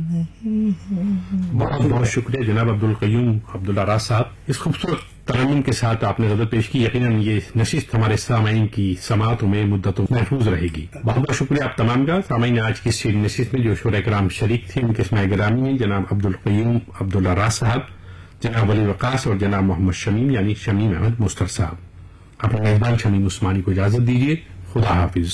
बहुत बहुत शुक्रिया जनाब अब्दुल कयूम अब्दुल्ला राज साहब। इस खूबसूरत तरमीम के साथ आपने गज़ल पेश की। यकीनन ये नशिस्त हमारे सामाईन की समातों में मुद्दतों महफूज रहेगी। बहुत बहुत शुक्रिया आप तमाम का। सामाईन आज की इस नशिस्त में जो शोरा कराम शरीक थे उनके इसमाए गिरामी में जनाब अब्दुल कयूम अब्दुल्ला राज साहब, जनाब वली वकास और जनाब मोहम्मद शमीम यानी शमीम अहमद मुस्तर साहब। अपने मेजबान शमीम उस्मानी को इजाजत दीजिए। खुदा हाफिज।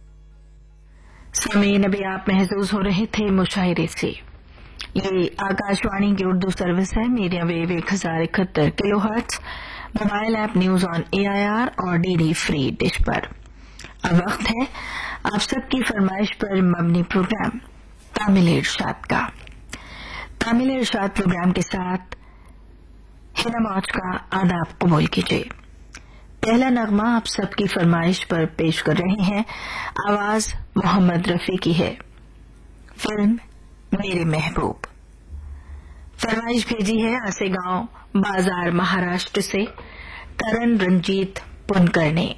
सामीन अभी आप महसूस हो रहे थे मुशायरे से। ये आकाशवाणी की उर्दू सर्विस है। Media wave 1071 kilohertz, mobile app news on AIR और DD फ्री डिश पर। अब वक्त है आप सबकी फरमाइश पर मबनी प्रोग्राम तामिल इरशाद का। तामिल इरशाद प्रोग्राम के साथ हिना मौज का आदाब कबूल कीजिए। पहला नगमा आप सबकी फरमाइश पर पेश कर रहे हैं। आवाज मोहम्मद रफी की है। फिल्म मेरे महबूब। फरमाइश भेजी है आसेगांव बाजार महाराष्ट्र से करण रंजीत पुनकर ने।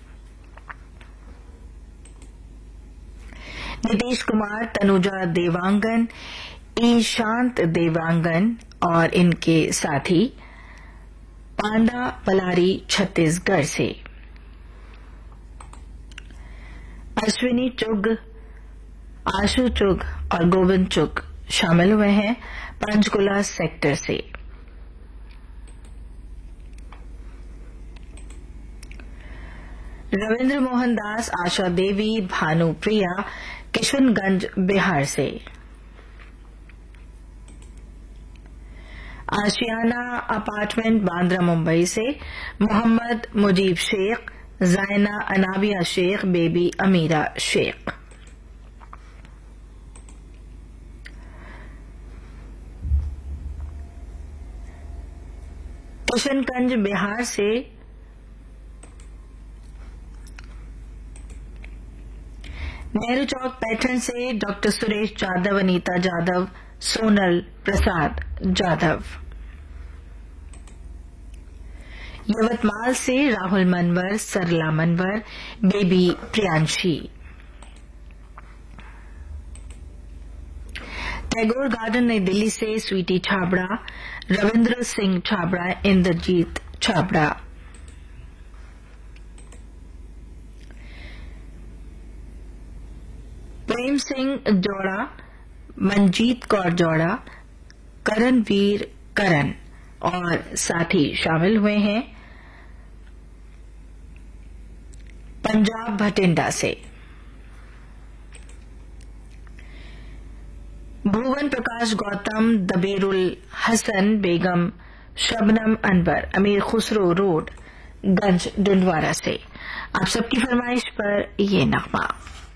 नीतीश कुमार, तनुजा देवांगन, ईशांत देवांगन और इनके साथी पांडा पलारी छत्तीसगढ़ से। अश्विनी चुग, आशु चुग और गोविंद चुग शामिल हुए हैं पंचकुला सेक्टर से। रविंद्र मोहन दास, आशा देवी, भानु प्रिया किशनगंज बिहार से। आशियाना अपार्टमेंट बांद्रा मुंबई से मोहम्मद मुजीब शेख, जायना अनाबिया शेख, बेबी अमीरा शेख। किशनगंज बिहार से नेहरू चौक पैठन से डॉक्टर सुरेश जाधव, अनीता जाधव, सोनल प्रसाद जाधव। यवतमाल से राहुल मनवर, सरला मनवर, बेबी प्रियांशी। टैगोर गार्डन नई दिल्ली से स्वीटी छाबड़ा, रविंद्र सिंह छाबड़ा, इंद्रजीत छाबड़ा। प्रेम सिंह जोड़ा, मनजीत कौर जोड़ा, करणवीर करण और साथी शामिल हुए हैं पंजाब भटिंडा से। भुवन प्रकाश गौतम, दबीरुल हसन बेगम, शबनम अनवर, अमीर खुसरो रोड, गंज डुंडवारा से। आप सबकी फरमाइश पर ये नगमा।